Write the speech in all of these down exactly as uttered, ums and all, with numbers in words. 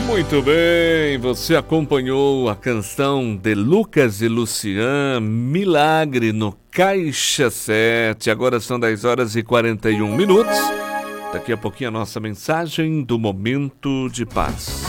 Muito bem, você acompanhou a canção de Lucas e Lucian, Milagre no Caixa sete. Agora são dez horas e quarenta e um minutos. Daqui a pouquinho a nossa mensagem do Momento de Paz.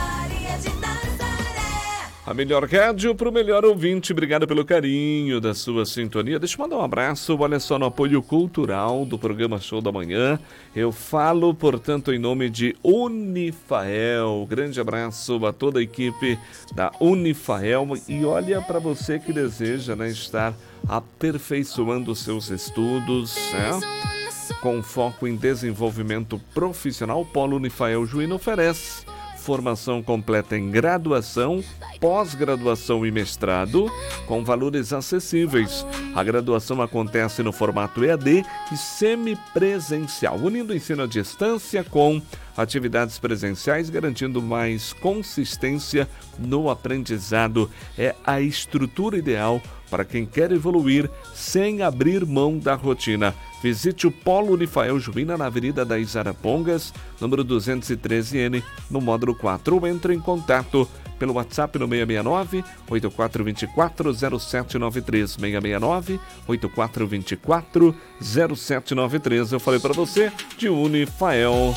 A melhor rádio para o melhor ouvinte. Obrigado pelo carinho da sua sintonia. Deixa eu mandar um abraço, olha só, no apoio cultural do programa Show da Manhã. Eu falo, portanto, em nome de Unifael. Grande abraço a toda a equipe da Unifael. E olha, para você que deseja, né, estar aperfeiçoando seus estudos, né, com foco em desenvolvimento profissional, o Polo Unifael Juína oferece formação completa em graduação, pós-graduação e mestrado, com valores acessíveis. A graduação acontece no formato E A D e semipresencial, unindo o ensino à distância com atividades presenciais, garantindo mais consistência no aprendizado. É a estrutura ideal para quem quer evoluir sem abrir mão da rotina. Visite o Polo Unifael Juína na Avenida das Arapongas, número duzentos e treze N, no módulo quatro. Ou entre em contato pelo WhatsApp no seis seis nove, oito quatro dois quatro, zero sete nove três, seis seis nove, oito quatro dois quatro, zero sete nove três. Eu falei para você de Unifael.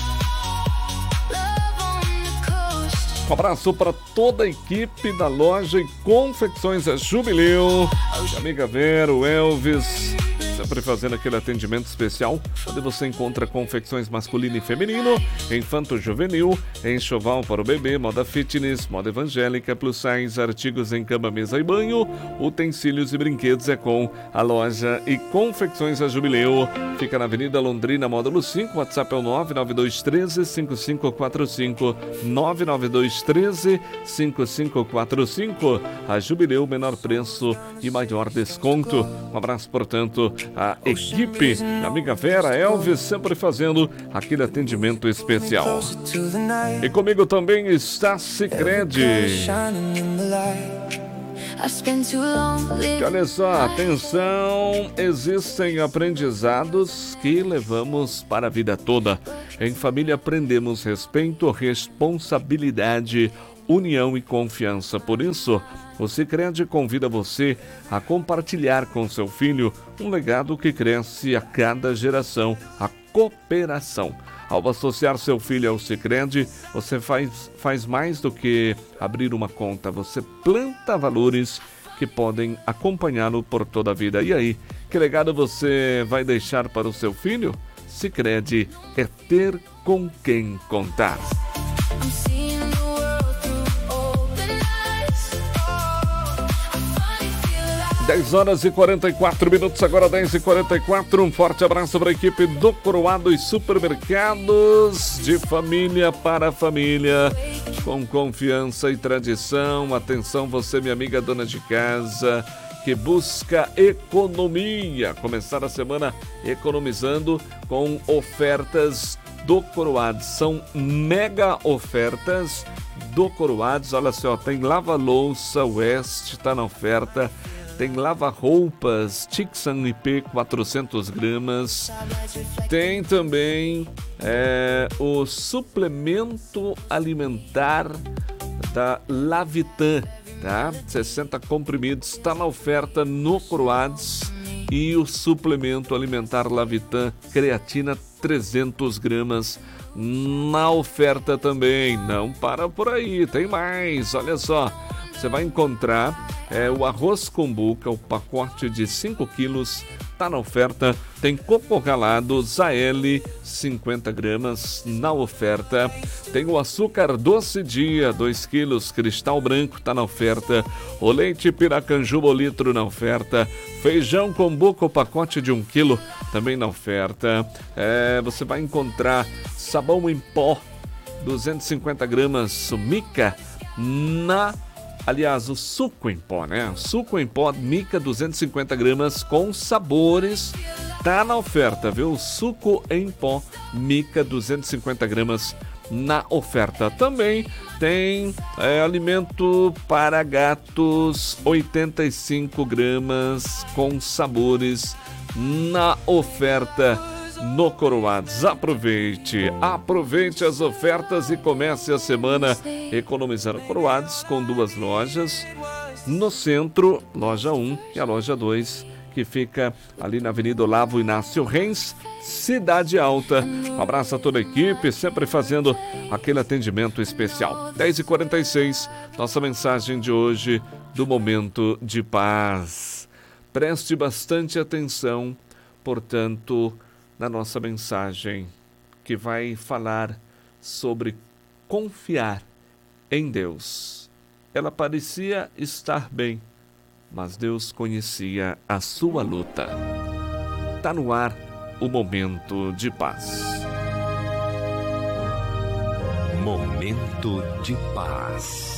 Um abraço para toda a equipe da loja e Confecções Jubileu. Minha amiga Vera, o Elvis, sempre fazendo aquele atendimento especial, onde você encontra confecções masculino e feminino, infanto-juvenil, enxoval para o bebê, moda fitness, moda evangélica, plus size, artigos em cama, mesa e banho, utensílios e brinquedos é com a loja e Confecções Jubileu. Fica na Avenida Londrina, módulo cinco, WhatsApp é o nove nove dois um três, cinco cinco quatro cinco, nove nove dois um três, cinco cinco quatro cinco. A Jubileu, menor preço e maior desconto. Um abraço, portanto, a equipe, a amiga Vera, Elvis, sempre fazendo aquele atendimento especial. E comigo também está Sicredi. E olha só, atenção, existem aprendizados que levamos para a vida toda. Em família aprendemos respeito, responsabilidade, união e confiança. Por isso, o Sicredi convida você a compartilhar com seu filho um legado que cresce a cada geração, a cooperação. Ao associar seu filho ao Sicredi, você faz, faz mais do que abrir uma conta, você planta valores que podem acompanhá-lo por toda a vida. E aí, que legado você vai deixar para o seu filho? Sicredi é ter com quem contar. dez horas e quarenta e quatro minutos, agora dez e quarenta e quatro. Um forte abraço para a equipe do Coroado e Supermercados, de família para família, com confiança e tradição. Atenção, você, minha amiga dona de casa, que busca economia. Começar a semana economizando com ofertas do Coroado. São mega ofertas do Coroados. Olha só, tem lava-louça West, está na oferta. Tem lava-roupas Tixan I P quatrocentos gramas. Tem também é, o suplemento alimentar da Lavitan, tá? sessenta comprimidos, está na oferta no Coroados. E o suplemento alimentar Lavitan Creatina trezentos gramas na oferta também. Não para por aí, tem mais, olha só. Você vai encontrar é, o arroz kombucha, o pacote de cinco quilos, está na oferta. Tem coco ralado Zael, cinquenta gramas, na oferta. Tem o açúcar doce dia, dois quilos, cristal branco, está na oferta. O leite piracanjuba, o litro, na oferta. Feijão kombucha, o pacote de um quilo, também na oferta. É, você vai encontrar sabão em pó, duzentos e cinquenta gramas, Mica, na Aliás, o suco em pó, né? Suco em pó, Mica, duzentos e cinquenta gramas, com sabores, tá na oferta, viu? Suco em pó, Mica, duzentos e cinquenta gramas, na oferta. Também tem é, alimento para gatos, oitenta e cinco gramas, com sabores, na oferta. no Coroados. Aproveite, aproveite as ofertas e comece a semana economizando. Coroados com duas lojas no centro, loja um e a loja dois, que fica ali na Avenida Olavo Inácio Reis, Cidade Alta. Um abraço a toda a equipe, sempre fazendo aquele atendimento especial. dez e quarenta e seis, nossa mensagem de hoje do Momento de Paz. Preste bastante atenção, portanto, na nossa mensagem, que vai falar sobre confiar em Deus. Ela parecia estar bem, mas Deus conhecia a sua luta. Está no ar o Momento de Paz. Momento de Paz.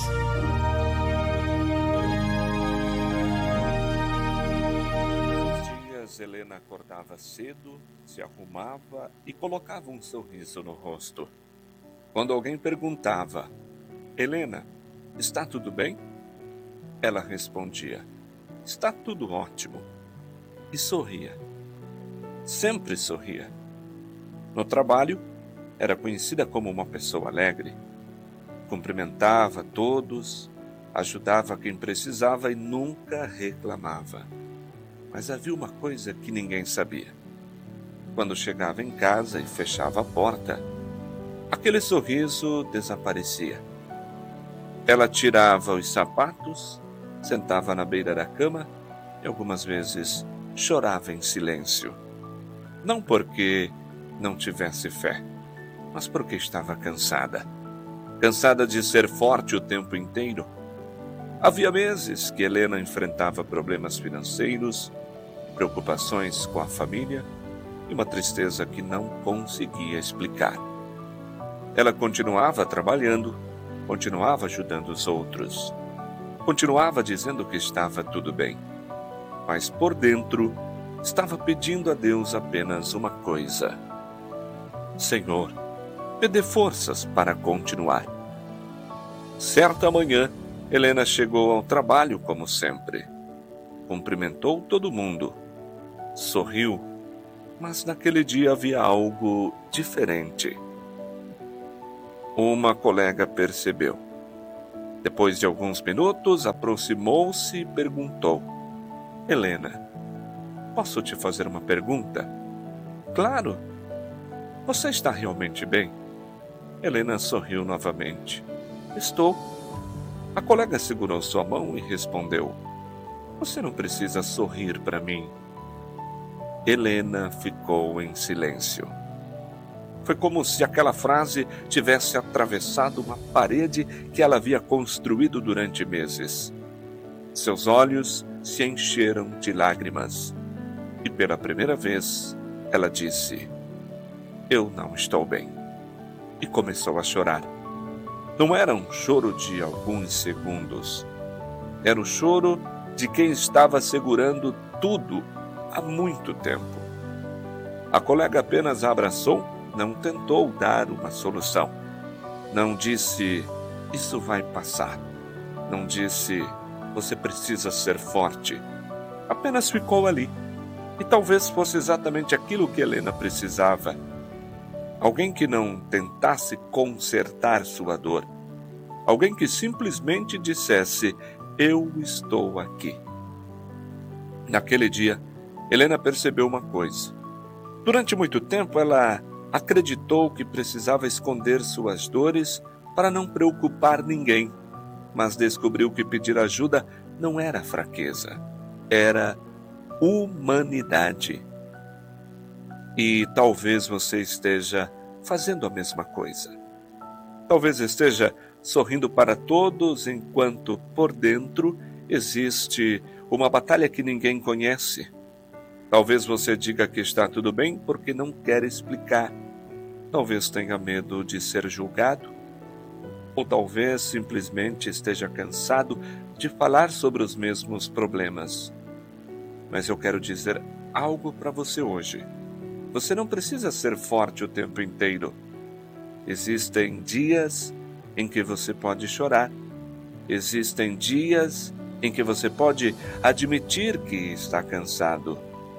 Helena acordava cedo, se arrumava e colocava um sorriso no rosto. Quando alguém perguntava: Helena, está tudo bem? Ela respondia: está tudo ótimo. E sorria. Sempre sorria. No trabalho, era conhecida como uma pessoa alegre. Cumprimentava todos, ajudava quem precisava e nunca reclamava. Mas havia uma coisa que ninguém sabia. Quando chegava em casa e fechava a porta, aquele sorriso desaparecia. Ela tirava os sapatos, sentava na beira da cama e algumas vezes chorava em silêncio. Não porque não tivesse fé, mas porque estava cansada. Cansada de ser forte o tempo inteiro. Havia meses que Helena enfrentava problemas financeiros, preocupações com a família e uma tristeza que não conseguia explicar. Ela continuava trabalhando, continuava ajudando os outros, continuava dizendo que estava tudo bem, mas por dentro estava pedindo a Deus apenas uma coisa: Senhor, me dê forças para continuar. Certa manhã, Helena chegou ao trabalho como sempre. Cumprimentou todo mundo. Sorriu, mas naquele dia havia algo diferente. Uma colega percebeu. Depois de alguns minutos, aproximou-se e perguntou: Helena, posso te fazer uma pergunta? Claro. Você está realmente bem? Helena sorriu novamente. Estou. A colega segurou sua mão e respondeu: Você não precisa sorrir para mim. Helena ficou em silêncio. Foi como se aquela frase tivesse atravessado uma parede que ela havia construído durante meses. Seus olhos se encheram de lágrimas. E pela primeira vez, ela disse: Eu não estou bem. E começou a chorar. Não era um choro de alguns segundos. Era o choro de quem estava segurando tudo há muito tempo. A colega apenas a abraçou, não tentou dar uma solução. Não disse: Isso vai passar. Não disse: Você precisa ser forte. Apenas ficou ali. E talvez fosse exatamente aquilo que Helena precisava. Alguém que não tentasse consertar sua dor. Alguém que simplesmente dissesse: Eu estou aqui. Naquele dia, Helena percebeu uma coisa. Durante muito tempo, ela acreditou que precisava esconder suas dores para não preocupar ninguém, mas descobriu que pedir ajuda não era fraqueza, era humanidade. E talvez você esteja fazendo a mesma coisa. Talvez esteja sorrindo para todos enquanto por dentro existe uma batalha que ninguém conhece. Talvez você diga que está tudo bem porque não quer explicar. Talvez tenha medo de ser julgado. Ou talvez simplesmente esteja cansado de falar sobre os mesmos problemas. Mas eu quero dizer algo para você hoje. Você não precisa ser forte o tempo inteiro. Existem dias em que você pode chorar. Existem dias em que você pode admitir que está cansado.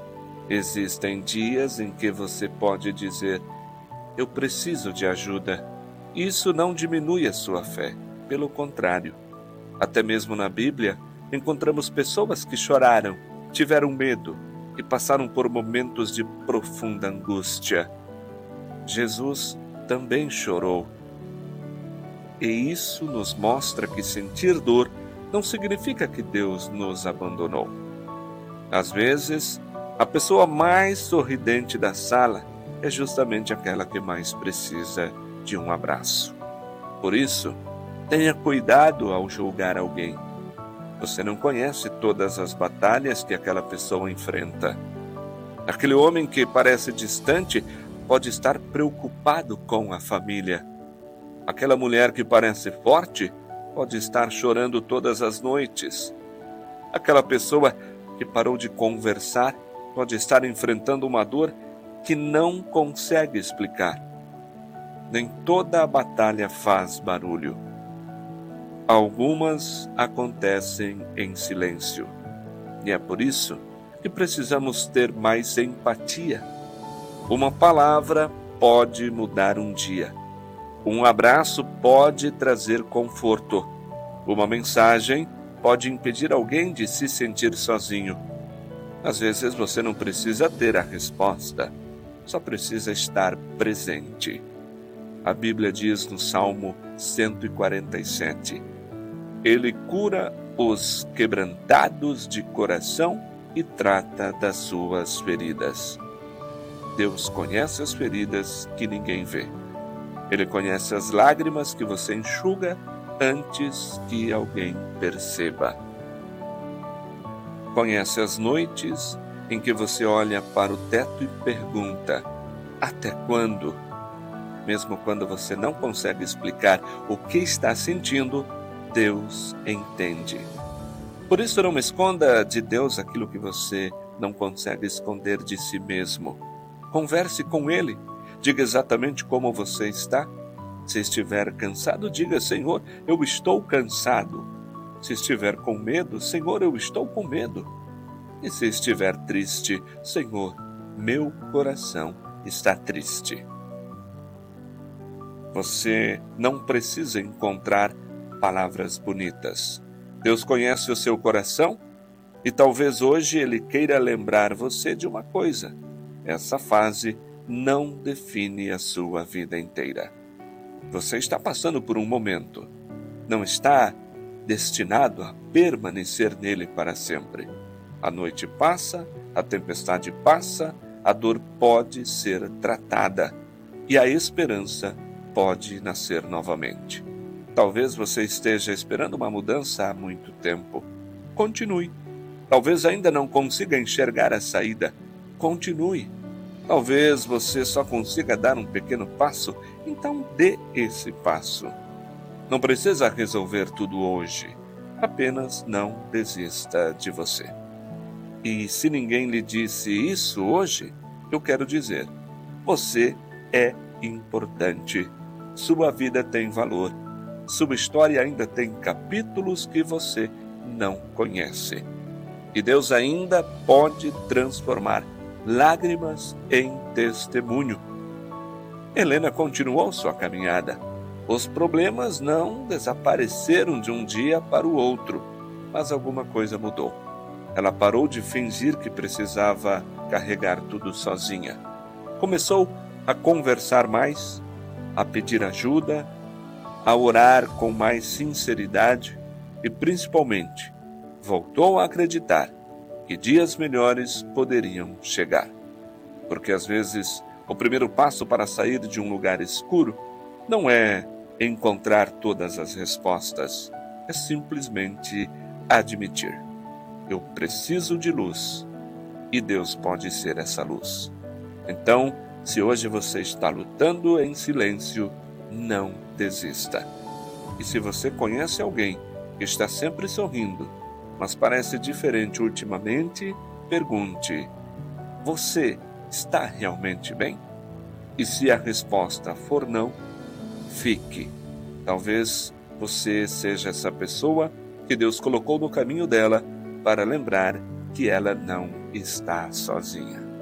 Existem dias em que você pode dizer: eu preciso de ajuda. Isso não diminui a sua fé, pelo contrário. Até mesmo na Bíblia, encontramos pessoas que choraram, tiveram medo e passaram por momentos de profunda angústia. Jesus também chorou. E isso nos mostra que sentir dor não significa que Deus nos abandonou. Às vezes, a pessoa mais sorridente da sala é justamente aquela que mais precisa de um abraço. Por isso, tenha cuidado ao julgar alguém. Você não conhece todas as batalhas que aquela pessoa enfrenta. Aquele homem que parece distante pode estar preocupado com a família. Aquela mulher que parece forte pode estar chorando todas as noites. Aquela pessoa que parou de conversar pode estar enfrentando uma dor que não consegue explicar. Nem toda a batalha faz barulho. Algumas acontecem em silêncio. E é por isso que precisamos ter mais empatia. Uma palavra pode mudar um dia. Um abraço pode trazer conforto. Uma mensagem pode impedir alguém de se sentir sozinho. Às vezes você não precisa ter a resposta, só precisa estar presente. A Bíblia diz no Salmo cento e quarenta e sete: Ele cura os quebrantados de coração e trata das suas feridas. Deus conhece as feridas que ninguém vê. Ele conhece as lágrimas que você enxuga antes que alguém perceba. Conhece as noites em que você olha para o teto e pergunta: até quando? Mesmo quando você não consegue explicar o que está sentindo, Deus entende. Por isso, não esconda de Deus aquilo que você não consegue esconder de si mesmo. Converse com Ele. Diga exatamente como você está. Se estiver cansado, diga: Senhor, eu estou cansado. Se estiver com medo, Senhor, eu estou com medo. E se estiver triste, Senhor, meu coração está triste. Você não precisa encontrar palavras bonitas. Deus conhece o seu coração e talvez hoje Ele queira lembrar você de uma coisa. Essa fase não define a sua vida inteira. Você está passando por um momento. Não está destinado a permanecer nele para sempre. A noite passa, a tempestade passa, a dor pode ser tratada e a esperança pode nascer novamente. Talvez você esteja esperando uma mudança há muito tempo. Continue. Talvez ainda não consiga enxergar a saída. Continue. Talvez você só consiga dar um pequeno passo, então dê esse passo. Não precisa resolver tudo hoje, apenas não desista de você. E se ninguém lhe disse isso hoje, eu quero dizer: você é importante. Sua vida tem valor. Sua história ainda tem capítulos que você não conhece. E Deus ainda pode transformar lágrimas em testemunho. Helena continuou sua caminhada. Os problemas não desapareceram de um dia para o outro, mas alguma coisa mudou. Ela parou de fingir que precisava carregar tudo sozinha. Começou a conversar mais, a pedir ajuda, a orar com mais sinceridade e, principalmente, voltou a acreditar que dias melhores poderiam chegar. Porque às vezes o primeiro passo para sair de um lugar escuro não é encontrar todas as respostas, é simplesmente admitir: eu preciso de luz e Deus pode ser essa luz. Então, se hoje você está lutando em silêncio, não desista. E se você conhece alguém que está sempre sorrindo, mas parece diferente ultimamente, pergunte: você está realmente bem? E se a resposta for não, fique. Talvez você seja essa pessoa que Deus colocou no caminho dela para lembrar que ela não está sozinha.